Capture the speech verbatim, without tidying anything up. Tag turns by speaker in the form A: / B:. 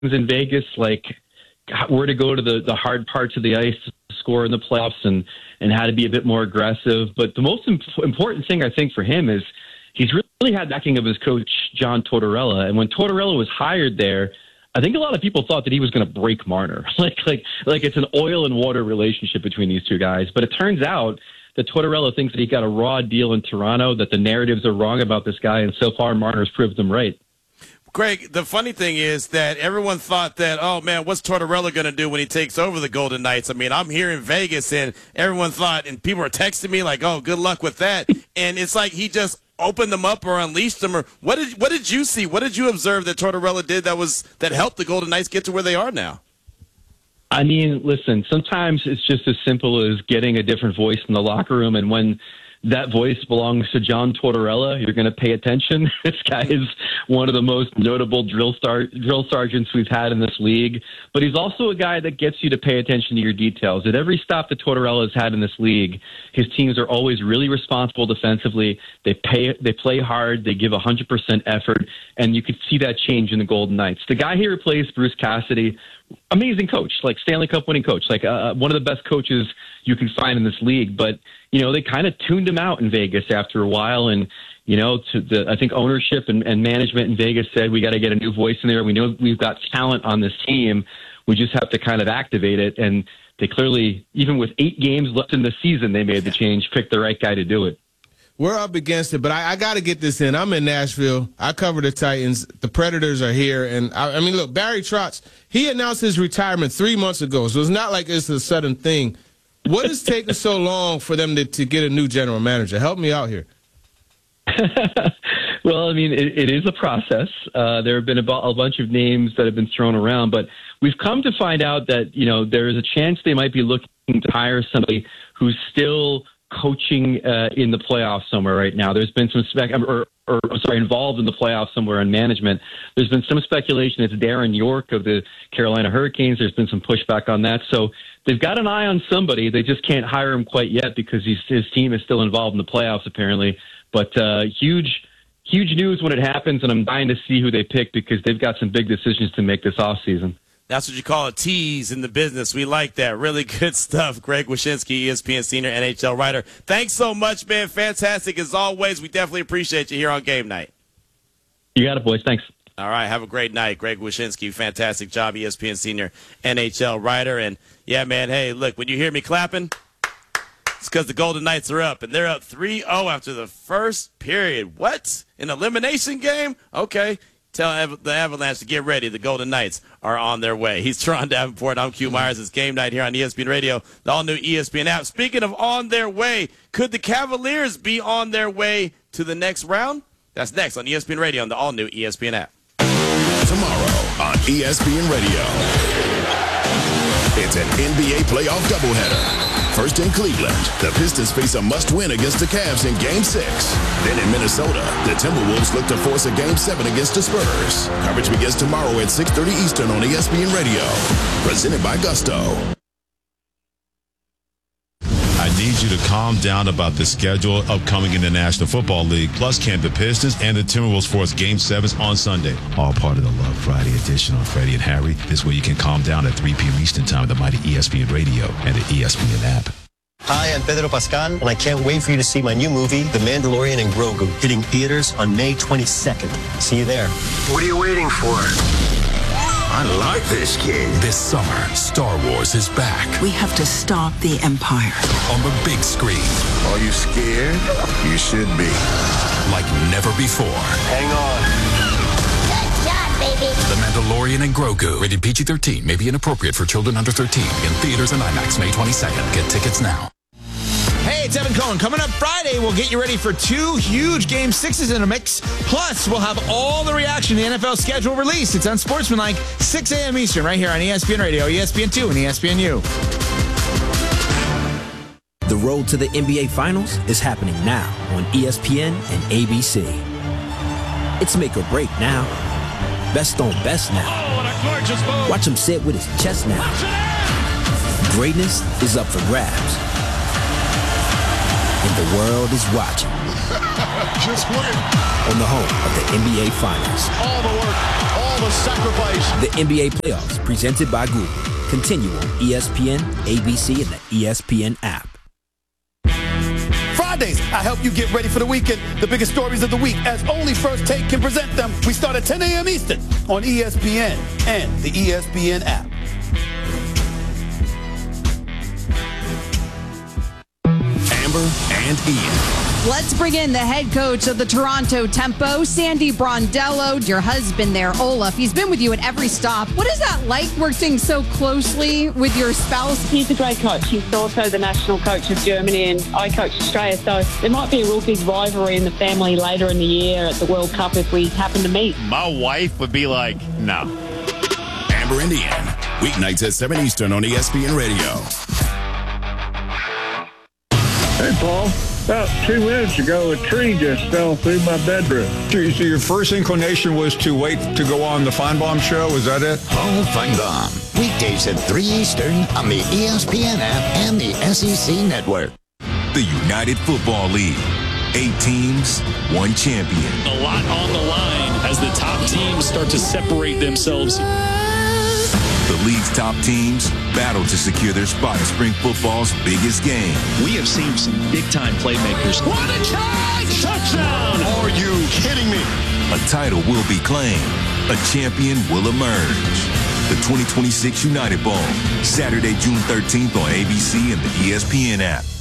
A: in Vegas, like where to go to the, the hard parts of the ice to score in the playoffs and, and how to be a bit more aggressive. But the most imp- important thing, I think, for him is he's really had backing of his coach, John Tortorella. And when Tortorella was hired there, I think a lot of people thought that he was going to break Marner. like, like, like it's an oil and water relationship between these two guys. But it turns out that Tortorella thinks that he got a raw deal in Toronto, that the narratives are wrong about this guy. And so far, Marner's proved them right.
B: Greg, the funny thing is that everyone thought that, oh, man, what's Tortorella going to do when he takes over the Golden Knights? I mean, I'm here in Vegas, and everyone thought, and people were texting me like, oh, good luck with that. And it's like he just opened them up or unleashed them. Or what did what did you see? What did you observe that Tortorella did that was that helped the Golden Knights get to where they are now?
A: I mean, listen, sometimes it's just as simple as getting a different voice in the locker room, and when that voice belongs to John Tortorella, you're going to pay attention. This guy is one of the most notable drill star drill sergeants we've had in this league, but he's also a guy that gets you to pay attention to your details. At every stop that Tortorella has had in this league, his teams are always really responsible defensively. They pay, they play hard, they give one hundred percent effort, and you could see that change in the Golden Knights. The guy here replaced Bruce Cassidy. Amazing coach, like Stanley Cup winning coach, like uh, one of the best coaches you can find in this league. But, you know, they kind of tuned him out in Vegas after a while. And, you know, to the, I think ownership and, and management in Vegas said, we got to get a new voice in there. We know we've got talent on this team. We just have to kind of activate it. And they clearly, even with eight games left in the season, they made the change, picked the right guy to do it.
C: We're up against it, but I, I got to get this in. I'm in Nashville. I cover the Titans. The Predators are here. And, I, I mean, look, Barry Trotz, he announced his retirement three months ago, so it's not like it's a sudden thing. What is taking so long for them to, to get a new general manager? Help me out here.
A: Well, I mean, it, it is a process. Uh, there have been a, a bunch of names that have been thrown around, but we've come to find out that, you know, there is a chance they might be looking to hire somebody who's still coaching uh, in the playoffs somewhere right now. There's been some spec, or, or sorry, involved in the playoffs somewhere in management. There's been some speculation it's Darren York of the Carolina Hurricanes. There's been some pushback on that. So they've got an eye on somebody. They just can't hire him quite yet because he's, his team is still involved in the playoffs apparently. But uh, huge, huge news when it happens, and I'm dying to see who they pick because they've got some big decisions to make this offseason.
B: That's what you call a tease in the business. We like that. Really good stuff. Greg Wyshynski, E S P N senior N H L writer. Thanks so much, man. Fantastic as always. We definitely appreciate you here on Game Night.
A: You got it, boys. Thanks.
B: All right. Have a great night. Greg Wyshynski, fantastic job, E S P N senior N H L writer. And, yeah, man, hey, look, when you hear me clapping, it's because the Golden Knights are up, and they're up three oh after the first period. What? An elimination game? Okay. Tell the Avalanche to get ready. The Golden Knights are on their way. He's Tron Davenport. I'm Q Myers. It's Game Night here on E S P N Radio, the all-new E S P N app. Speaking of on their way, could the Cavaliers be on their way to the next round? That's next on E S P N Radio on the all-new E S P N app.
D: Tomorrow on E S P N Radio, it's an N B A playoff doubleheader. First in Cleveland, the Pistons face a must-win against the Cavs in Game six. Then in Minnesota, the Timberwolves look to force a Game seven against the Spurs. Coverage begins tomorrow at six thirty Eastern on E S P N Radio. Presented by Gusto.
E: I need you to calm down about the schedule upcoming in the National Football League. Plus, can the Pistons and the Timberwolves force Game sevens on Sunday? All part of the Love Friday edition on Freddie and Harry. This way you can calm down at three p.m. Eastern Time with the mighty E S P N Radio and the E S P N app.
F: Hi, I'm Pedro Pascal, and I can't wait for you to see my new movie, The Mandalorian and Grogu, hitting theaters on May twenty-second. See you there.
G: What are you waiting for? I like this kid.
D: This summer, Star Wars is back.
H: We have to stop the Empire.
D: On the big screen.
G: Are you scared? You should be.
D: Like never before.
G: Hang on.
I: Good job, baby.
D: The Mandalorian and Grogu. Rated P G thirteen. May be inappropriate for children under thirteen. In theaters and IMAX May twenty-second. Get tickets now.
J: Hey, it's Evan Cohen. Coming up Friday, we'll get you ready for two huge Game sixes in a mix. Plus, we'll have all the reaction to the N F L schedule release. It's Unsportsmanlike, six a.m. Eastern, right here on E S P N Radio, E S P N two, and E S P N U.
K: The road to the N B A Finals is happening now on E S P N and A B C. It's make or break now. Best on best now.
L: Oh,
K: watch him say it with his chest now. Greatness is up for grabs. And the world is watching.
L: Just win.
K: On the home of the N B A Finals.
L: All the work, all of a sacrifice.
K: The N B A playoffs presented by Google. Continue on E S P N, A B C, and the E S P N app.
L: Fridays, I help you get ready for the weekend. The biggest stories of the week, as only First Take can present them. We start at ten a.m. Eastern on E S P N and the E S P N app.
D: Amber and Ian.
M: Let's bring in the head coach of the Toronto Tempo, Sandy Brondello, your husband there, Olaf. He's been with you at every stop. What is that like working so closely with your spouse?
N: He's a great coach. He's also the national coach of Germany, and I coach Australia. So there might be a real big rivalry in the family later in the year at the World Cup if we happen to meet.
O: My wife would be like, no.
D: Amber and Ian, weeknights at seven Eastern on E S P N Radio.
P: Hey, Paul. About two minutes ago, a tree just fell through my bedroom.
Q: So your first inclination was to wait to go on the Feinbaum show? Was that it?
R: Paul Feinbaum. Weekdays at three Eastern on the E S P N app and the S E C network.
S: The United Football League. Eight teams, one champion.
T: A lot on the line as the top teams start to separate themselves.
S: The league's top teams battle to secure their spot in spring football's biggest game.
T: We have seen some big-time playmakers.
L: What a catch! Touchdown!
O: Are you kidding me?
S: A title will be claimed. A champion will emerge. The twenty twenty-six United Bowl, Saturday, June thirteenth on A B C and the E S P N app.